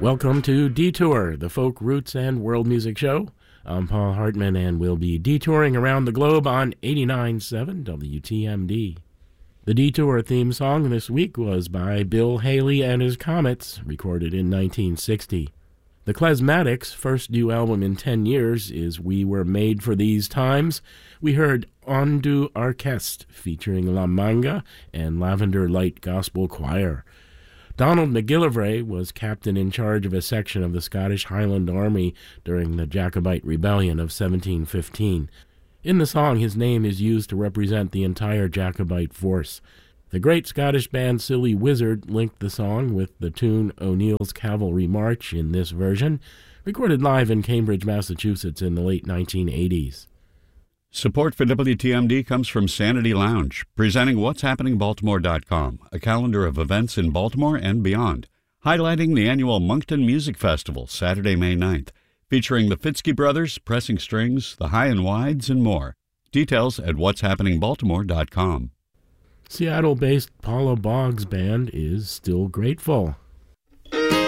Welcome to Detour, the folk roots and world music show. I'm Paul Hartman, and we'll be detouring around the globe on 89.7 WTMD. The Detour theme song this week was by Bill Haley and his Comets, recorded in 1960. The Klezmatics' first new album in 10 years is We Were Made for These Times. We heard Ondu Orkest featuring La Manga and Lavender Light Gospel Choir. Donald McGillivray was captain in charge of a section of the Scottish Highland Army during the Jacobite Rebellion of 1715. In the song, his name is used to represent the entire Jacobite force. The great Scottish band Silly Wizard linked the song with the tune O'Neill's Cavalry March in this version, recorded live in Cambridge, Massachusetts in the late 1980s. Support for WTMD comes from Sanity Lounge, presenting what'shappeningbaltimore.com, a calendar of events in Baltimore and beyond, highlighting the annual Moncton Music Festival, Saturday, May 9th, featuring the Fitzke Brothers, Pressing Strings, the High and Wides, and more. Details at what'shappeningbaltimore.com. Seattle-based Paula Boggs Band is Still Grateful.